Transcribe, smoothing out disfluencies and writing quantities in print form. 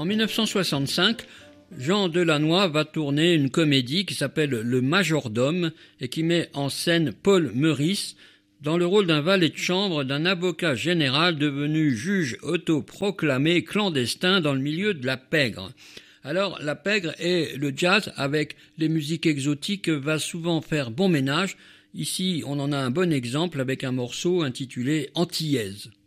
En 1965, Jean Delannoy va tourner une comédie qui s'appelle Le Majordome et qui met en scène Paul Meurice dans le rôle d'un valet de chambre d'un avocat général devenu juge autoproclamé clandestin dans le milieu de la pègre. Alors, la pègre et le jazz avec les musiques exotiques va souvent faire bon ménage. Ici, on en a un bon exemple avec un morceau intitulé Antillaise.